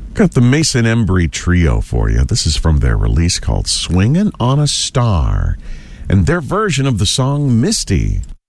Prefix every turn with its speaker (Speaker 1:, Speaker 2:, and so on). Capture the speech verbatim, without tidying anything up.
Speaker 1: Got the Mason Embry Trio for you. This is from their release called Swingin' on a Star, and their version of the song Misty.